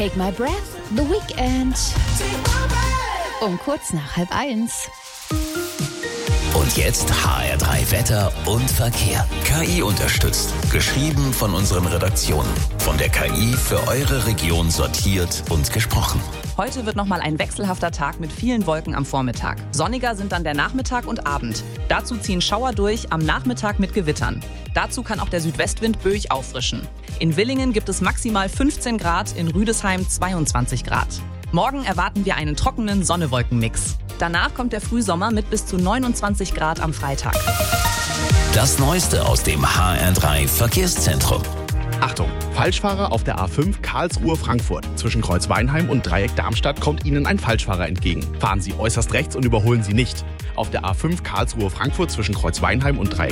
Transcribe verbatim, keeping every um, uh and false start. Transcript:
Take My Breath, The Weeknd. Um kurz nach halb eins. Und jetzt H R drei Wetter und Verkehr. K I unterstützt. Geschrieben von unseren Redaktionen. Von der K I für eure Region sortiert und gesprochen. Heute wird nochmal ein wechselhafter Tag mit vielen Wolken am Vormittag. Sonniger sind dann der Nachmittag und Abend. Dazu ziehen Schauer durch, am Nachmittag mit Gewittern. Dazu kann auch der Südwestwind böig auffrischen. In Villingen gibt es maximal fünfzehn Grad, in Rüdesheim zweiundzwanzig Grad. Morgen erwarten wir einen trockenen Sonne-Wolken-Mix. Danach kommt der Frühsommer mit bis zu neunundzwanzig Grad am Freitag. Das Neueste aus dem H R drei Verkehrszentrum. Achtung, Falschfahrer auf der A fünf Karlsruhe-Frankfurt. Zwischen Kreuzweinheim und Dreieck Darmstadt kommt Ihnen ein Falschfahrer entgegen. Fahren Sie äußerst rechts und überholen Sie nicht. Auf der A fünf Karlsruhe-Frankfurt zwischen Kreuzweinheim und Dreieck